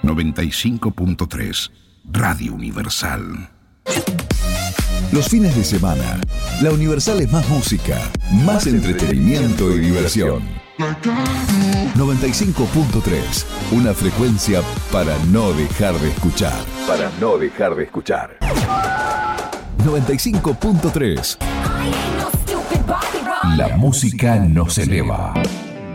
95.3 Radio Universal. Los fines de semana, la Universal es más música, más entretenimiento y diversión. 95.3, una frecuencia para no dejar de escuchar. 95.3. La música nos eleva.